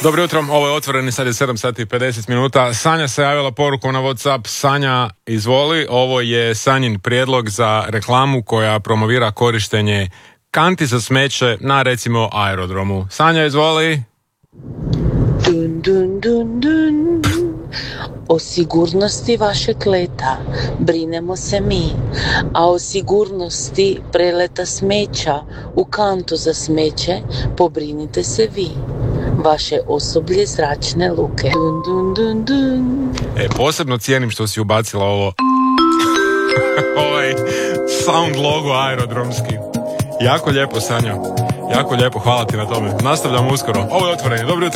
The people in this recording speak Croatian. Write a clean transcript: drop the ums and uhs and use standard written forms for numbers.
Dobro jutro, ovo je Otvoreni, sad je 7 sati i 50 minuta. Sanja se javila porukom na WhatsApp. Sanja, izvoli, ovo je Sanjin prijedlog za reklamu koja promovira korištenje kanti za smeće na, recimo, aerodromu. Sanja, izvoli. Dun, dun, dun, dun. O sigurnosti vašeg leta brinemo se mi, a o sigurnosti preleta smeća u kantu za smeće pobrinite se vi. Vaše osoblje zračne luke. Dun, dun, dun, dun. Posebno cijenim što si ubacila ovo ovaj sound logo aerodromski. Jako lijepo, Sanja. Jako lijepo, hvala ti na tome. Nastavljamo uskoro. Ovo je Otvoreni. Dobro jutro.